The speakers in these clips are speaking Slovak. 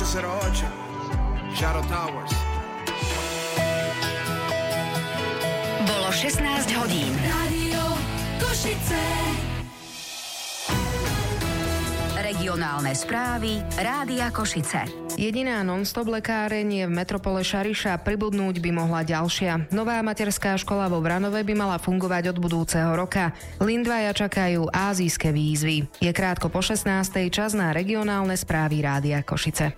808 Shadow Towers. Bolo 16 hodín. Rádio Košice. Regionálne správy Rádia Košice. Jediná non-stop lekáreň je v metropole Šariša, pribudnúť by mohla ďalšia. Nová materská škola vo Vranove by mala fungovať od budúceho roka. Lindvaja čakajú ázijské výzvy. Je krátko po 16. čas na regionálne správy Rádia Košice.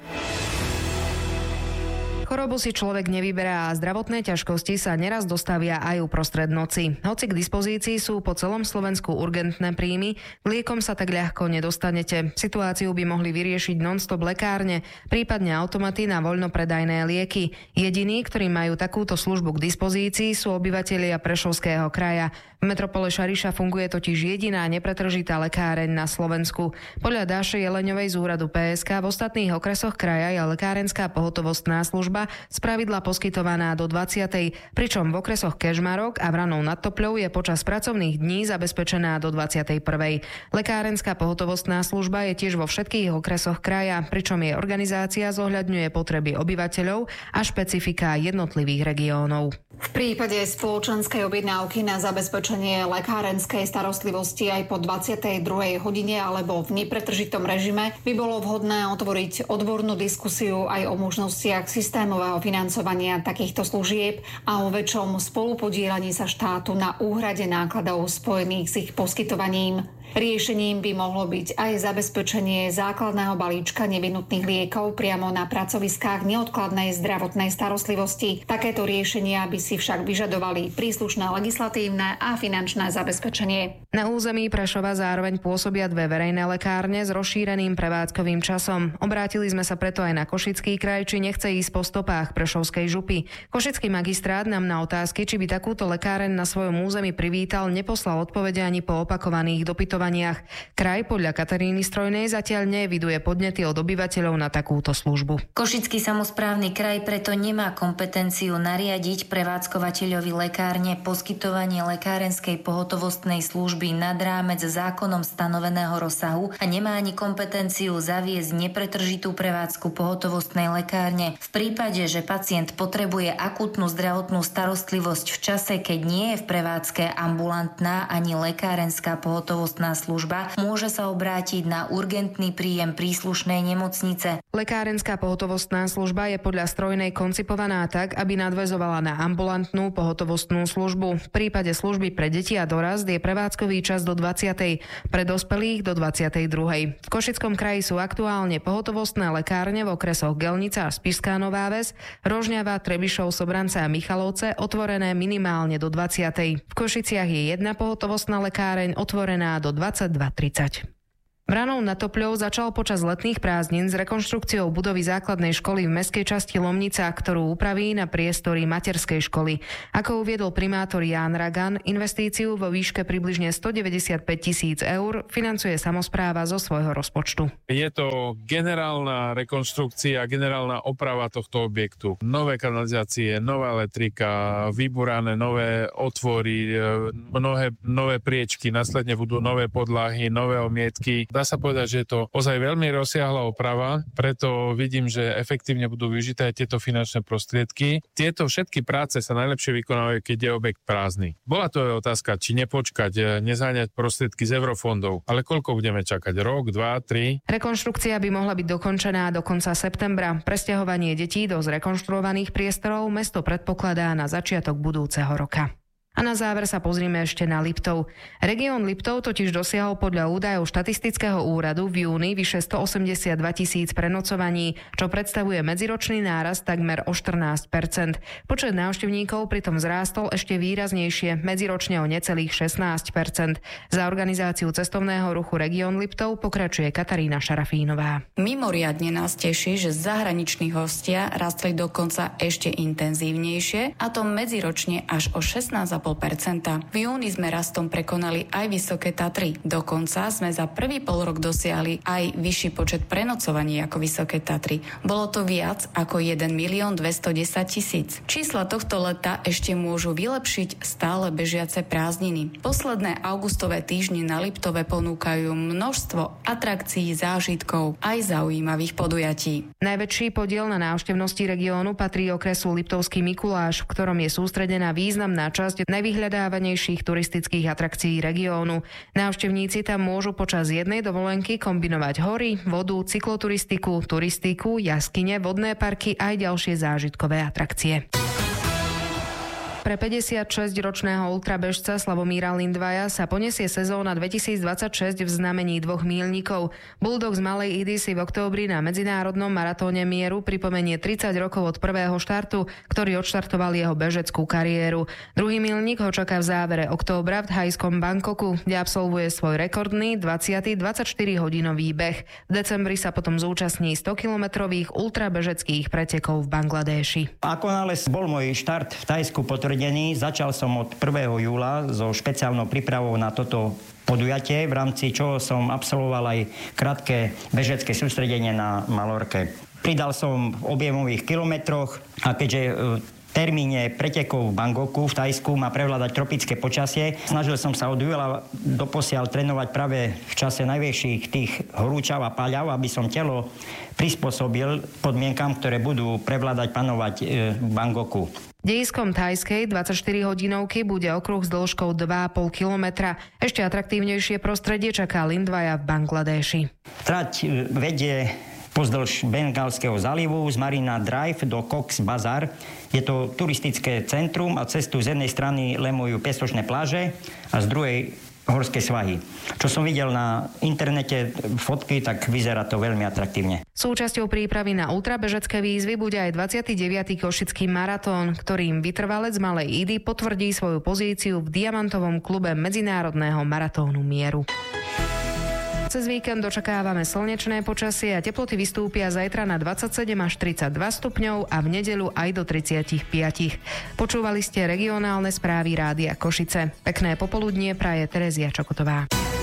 Chorobu si človek nevyberá a zdravotné ťažkosti sa neraz dostavia aj uprostred noci. Hoci k dispozícii sú po celom Slovensku urgentné príjmy, k liekom sa tak ľahko nedostanete. Situáciu by mohli vyriešiť non-stop lekárne, prípadne automaty na voľnopredajné lieky. Jediní, ktorí majú takúto službu k dispozícii, sú obyvatelia Prešovského kraja. V metropole Šariša funguje totiž jediná nepretržitá lekáreň na Slovensku. Podľa Dáše Jeleňovej z úradu PSK v ostatných okresoch kraja je lekárenská pohotovostná služba spravidla poskytovaná do 20. pričom v okresoch Kežmarok a Vranov nad Topľou je počas pracovných dní zabezpečená do 21. Lekárenská pohotovostná služba je tiež vo všetkých okresoch kraja, pričom jej organizácia zohľadňuje potreby obyvateľov a špecifika jednotlivých regiónov. V prípade spoločenskej objednávky na zabezpečenie lekárenskej starostlivosti aj po 22. hodine alebo v nepretržitom režime by bolo vhodné otvoriť odbornú diskusiu aj o možnostiach systémového financovania takýchto služieb a o väčšom spolupodieľaní sa štátu na úhrade nákladov spojených s ich poskytovaním. Riešením by mohlo byť aj zabezpečenie základného balíčka nevyhnutných liekov priamo na pracoviskách neodkladnej zdravotnej starostlivosti. Takéto riešenia by si však vyžadovali príslušné legislatívne a finančné zabezpečenie. Na území Prešova zároveň pôsobia dve verejné lekárne s rozšíreným prevádzkovým časom. Obrátili sme sa preto aj na Košický kraj, či nechce ísť po stopách Prešovskej župy. Košický magistrát nám na otázky, či by takúto lekáreň na svojom území privítal, neposlal odpovede ani po opakovaných dopytovaniach. Kraj podľa Kataríny Strojnej zatiaľ neeviduje podnety od obyvateľov na takúto službu. Košický samosprávny kraj preto nemá kompetenciu nariadiť prevádzkovateľovi lekárne poskytovanie lekárenskej pohotovostnej služby nad rámec zákonom stanoveného rozsahu a nemá ani kompetenciu zaviesť nepretržitú prevádzku pohotovostnej lekárne. V prípade, že pacient potrebuje akútnu zdravotnú starostlivosť v čase, keď nie je v prevádzke ambulantná ani lekárenská pohotovostná služba, môže sa obrátiť na urgentný príjem príslušnej nemocnice. Lekárenská pohotovostná služba je podľa Strojnej koncipovaná tak, aby nadväzovala na ambulantnú pohotovostnú službu. V prípade služby pre deti a dorast je prevádzkový čas do 20. pre dospelých do 22. V Košickom kraji sú aktuálne pohotovostné lekárne v okresoch Gelnica a Spišská Nová Ves, Rožňava, Trebišov, Sobranca a Michalovce otvorené minimálne do 20. V Košiciach je jedna pohotovostná lekáreň otvorená do 22:30. Vranov nad Topľou začal počas letných prázdnin s rekonštrukciou budovy základnej školy v mestskej časti Lomnica, ktorú upraví na priestory materskej školy. Ako uviedol primátor Ján Ragan, investíciu vo výške približne 195 000 eur financuje samospráva zo svojho rozpočtu. Je to generálna rekonštrukcia, generálna oprava tohto objektu. Nové kanalizácie, nová elektrika, vybúrané nové otvory, nové priečky, následne budú nové podlahy, nové omietky. Dá sa povedať, že je to ozaj veľmi rozsiahla oprava, preto vidím, že efektívne budú využité aj tieto finančné prostriedky. Tieto všetky práce sa najlepšie vykonávajú, keď je objekt prázdny. Bola to otázka, či nepočkať, nezáňať prostriedky z eurofondov, ale koľko budeme čakať? Rok, 2, 3? Rekonštrukcia by mohla byť dokončená do konca septembra. Presťahovanie detí do zrekonštruovaných priestorov mesto predpokladá na začiatok budúceho roka. A na záver sa pozrime ešte na Liptov. Región Liptov totiž dosiahol podľa údajov štatistického úradu v júni vyše 182 000 prenocovaní, čo predstavuje medziročný nárast takmer o 14%. Počet návštevníkov pritom vzrástol ešte výraznejšie, medziročne o necelých 16%. Za organizáciu cestovného ruchu Región Liptov pokračuje Katarína Šarafínová. Mimoriadne nás teší, že zahraniční hostia rastli dokonca ešte intenzívnejšie, a to medziročne až o 16,5%. 6,5%. V júni sme rastom prekonali aj Vysoké Tatry. Dokonca sme za prvý polrok dosiahli aj vyšší počet prenocovaní ako Vysoké Tatry. Bolo to viac ako 1 210 000. Čísla tohto leta ešte môžu vylepšiť stále bežiace prázdniny. Posledné augustové týždne na Liptove ponúkajú množstvo atrakcií, zážitkov aj zaujímavých podujatí. Najväčší podiel na návštevnosti regiónu patrí okresu Liptovský Mikuláš, v ktorom je sústredená významná časť najvyhľadávanejších turistických atrakcií regiónu. Návštevníci tam môžu počas jednej dovolenky kombinovať hory, vodu, cykloturistiku, turistiku, jaskyne, vodné parky aj ďalšie zážitkové atrakcie. Pre 56-ročného ultrabežca Slavomíra Lindvaja sa poniesie sezóna 2026 v znamení 2 míľnikov. Bulldog z Malej Idy si v októbri na medzinárodnom maratóne mieru pripomenie 30 rokov od prvého štartu, ktorý odštartoval jeho bežeckú kariéru. Druhý míľnik ho čaká v závere októbra v thajskom Bangkoku, kde absolvuje svoj rekordný 20. 24-hodinový beh. V decembri sa potom zúčastní 100-kilometrových ultrabežeckých pretekov v Bangladéši. Ako náhle bol môj štart v Thajsku začal som od 1. júla so špeciálnou prípravou na toto podujatie, v rámci čoho som absolvoval aj krátke bežecké sústredenie na Malorke. Pridal som v objemových kilometroch a keďže termíne pretekov v Bangkoku v Thajsku má prevládať tropické počasie. Snažil som sa od júla doposiaľ trénovať práve v čase najväčších tých horúčav a páľav, aby som telo prispôsobil podmienkam, ktoré budú prevládať, panovať v Bangkoku. Dejiskom thajskej 24-hodinovky bude okruh s dĺžkou 2,5 kilometra. Ešte atraktívnejšie prostredie čaká Lindvaja v Bangladéši. Trať vedie pozdĺž Bengalského zálivu z Marina Drive do Cox Bazar. Je to turistické centrum a cestu z jednej strany lemujú piesočné pláže a z druhej horské svahy. Čo som videl na internete, fotky, tak vyzerá to veľmi atraktívne. Súčasťou prípravy na ultrabežecké výzvy bude aj 29. košický maratón, ktorým vytrvalec Malej Idy potvrdí svoju pozíciu v diamantovom klube Medzinárodného maratónu mieru. Cez víkend očakávame slnečné počasie a teploty vystúpia zajtra na 27 až 32 stupňov a v nedeľu aj do 35. Počúvali ste regionálne správy Rádia Košice. Pekné popoludnie praje Terezia Čokotová.